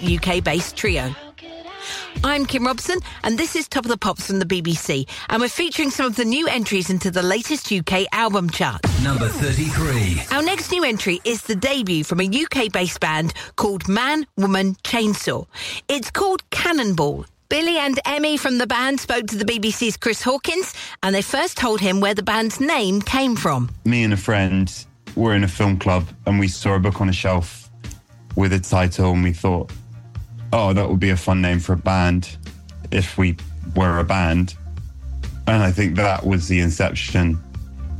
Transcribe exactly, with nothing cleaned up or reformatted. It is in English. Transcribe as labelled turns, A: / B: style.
A: U K-based trio. I'm Kim Robson, and this is Top of the Pops from the B B C, and we're featuring some of the new entries into the latest U K album chart.
B: Number thirty-three.
A: Our next new entry is the debut from a U K-based band called Man, Woman, Chainsaw. It's called Cannonball. Billy and Emmy from the band spoke to the B B C's Chris Hawkins, and they first told him where the band's name came from.
C: Me and a friend were in a film club, and we saw a book on a shelf with a title, and we thought, oh, that would be a fun name for a band if we were a band. And I think that was the inception